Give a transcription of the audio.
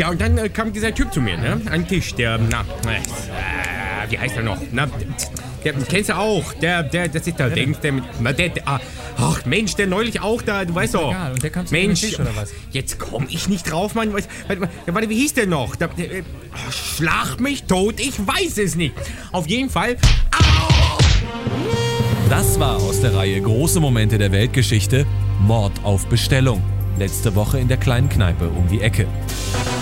Ja, und dann kam dieser Typ zu mir, ne? An den Tisch, der, wie heißt er noch? Der kennst du auch, das ist der, ach Mensch, der neulich auch da, du weißt doch. Egal, und der kam zu Mensch, Tisch, oder was? Jetzt komm ich nicht drauf, Mann. Warte, wie hieß der noch? Schlag mich tot, ich weiß es nicht. Auf jeden Fall. Au! Das war aus der Reihe Große Momente der Weltgeschichte Mord auf Bestellung. Letzte Woche in der kleinen Kneipe um die Ecke.